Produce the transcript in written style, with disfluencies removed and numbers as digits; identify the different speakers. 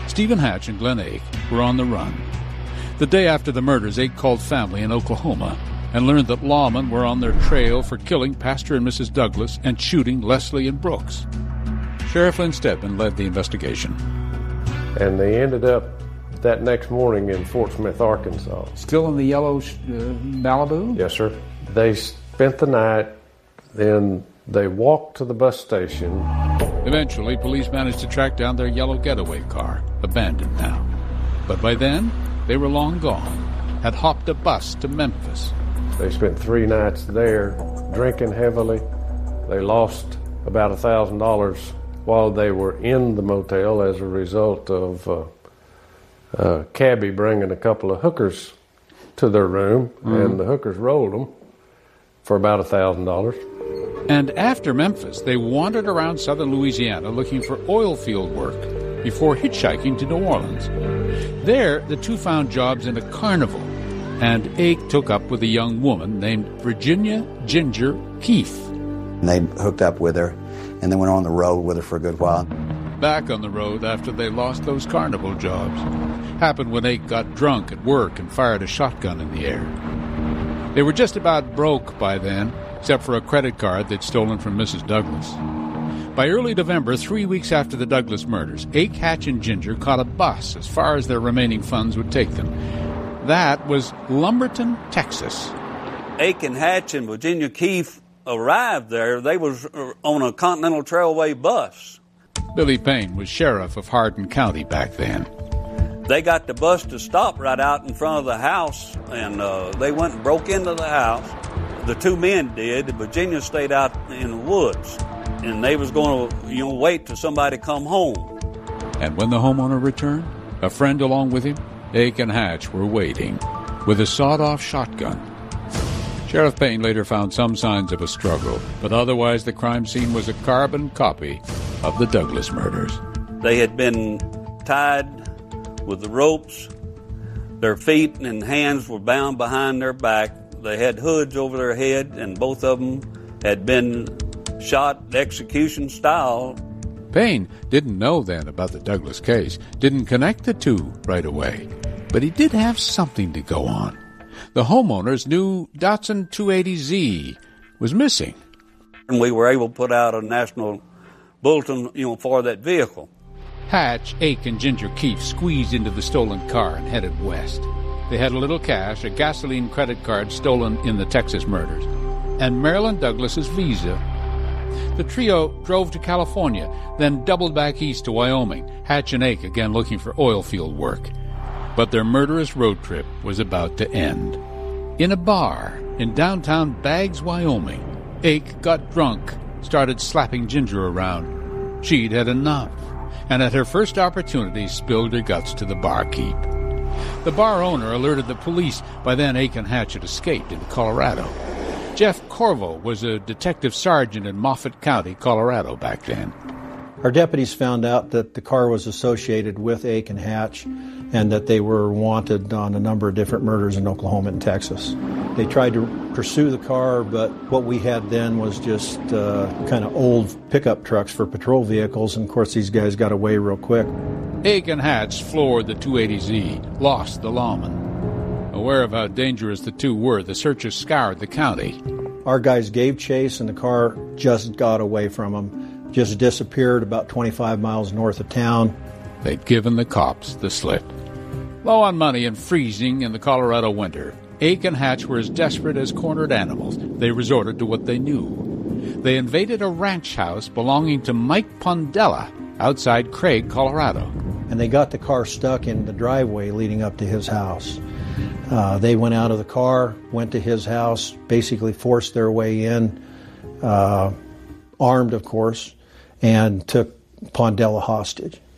Speaker 1: Stephen Hatch and Glenn Ake were on the run. The day after the murders, Ake called family in Oklahoma and learned that lawmen were on their trail for killing Pastor and Mrs. Douglas and shooting Leslie and Brooks. Sheriff Lynn Stedman led the investigation.
Speaker 2: And they ended up that next morning in Fort Smith, Arkansas.
Speaker 3: Still in the yellow Malibu?
Speaker 2: Yes, sir. They spent the night, then they walked to the bus station.
Speaker 1: Eventually, police managed to track down their yellow getaway car, abandoned now. But by then, they were long gone, had hopped a bus to Memphis.
Speaker 2: They spent 3 nights there, drinking heavily. They lost about $1,000 while they were in the motel as a result of a cabbie bringing a couple of hookers to their room, and the hookers rolled them for about $1,000.
Speaker 1: And after Memphis, they wandered around southern Louisiana looking for oil field work before hitchhiking to New Orleans. There, the two found jobs in a carnival, and Ake took up with a young woman named Virginia Ginger Keefe.
Speaker 4: They hooked up with her and then went on the road with her for a good while.
Speaker 1: Back on the road after they lost those carnival jobs. Happened when Ake got drunk at work and fired a shotgun in the air. They were just about broke by then, except for a credit card they'd stolen from Mrs. Douglas. By early November, 3 weeks after the Douglas murders, Ake, Hatch, and Ginger caught a bus as far as their remaining funds would take them. That was Lumberton, Texas.
Speaker 5: Ake and Hatch and Virginia Keefe arrived there. They was on a Continental Trailway bus.
Speaker 1: Billy Payne was sheriff of Hardin County back then.
Speaker 5: They got the bus to stop right out in front of the house, and they went and broke into the house. The two men did. Virginia stayed out in the woods, and they was going to, wait till somebody come home.
Speaker 1: And when the homeowner returned, a friend along with him, Ake and Hatch were waiting with a sawed-off shotgun. Sheriff Payne later found some signs of a struggle, but otherwise the crime scene was a carbon copy of the Douglas murders.
Speaker 5: They had been tied with the ropes. Their feet and hands were bound behind their back. They had hoods over their head, and both of them had been shot execution style.
Speaker 1: Payne didn't know then about the Douglas case, didn't connect the two right away, but he did have something to go on. The homeowner's new Datsun 280Z was missing.
Speaker 5: And we were able to put out a national bulletin, for that vehicle.
Speaker 1: Hatch, Ake, and Ginger Keefe squeezed into the stolen car and headed west. They had a little cash, a gasoline credit card stolen in the Texas murders, and Marilyn Douglas's visa. The trio drove to California, then doubled back east to Wyoming, Hatch and Ake again looking for oil field work. But their murderous road trip was about to end. In a bar in downtown Baggs, Wyoming, Ake got drunk, started slapping Ginger around. She'd had enough, and at her first opportunity spilled her guts to the barkeep. The bar owner alerted the police. By then, Ake and Hatch had escaped into Colorado. Jeff Corvo was a detective sergeant in Moffat County, Colorado back then.
Speaker 6: Our deputies found out that the car was associated with Ake and Hatch and that they were wanted on a number of different murders in Oklahoma and Texas. They tried to pursue the car, but what we had then was just kind of old pickup trucks for patrol vehicles, and of course these guys got away real quick.
Speaker 1: Ake and Hatch floored the 280Z, lost the lawman. Aware of how dangerous the two were, the searchers scoured the county.
Speaker 6: Our guys gave chase, and the car just got away from them, just disappeared about 25 miles north of town.
Speaker 1: They'd given the cops the slip. Low on money and freezing in the Colorado winter, Ake and Hatch were as desperate as cornered animals. They resorted to what they knew. They invaded a ranch house belonging to Mike Pondella outside Craig, Colorado.
Speaker 6: And they got the car stuck in the driveway leading up to his house. They went out of the car, went to his house, basically forced their way in, armed, of course, and took Pondella hostage.